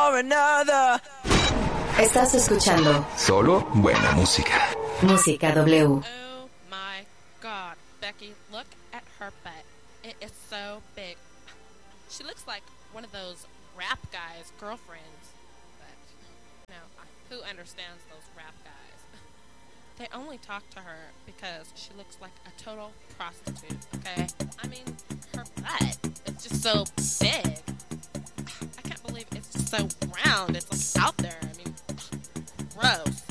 for another. Estás escuchando Solo buena música. Música W. Oh my God, Becky, look at her butt. It is so big. She looks like one of those rap guys' girlfriends. But, who understands those rap guys? They only talk to her because she looks like a total prostitute, okay? I mean, her butt is just so big. I can't believe it's just so round. It's like out there. I mean, gross.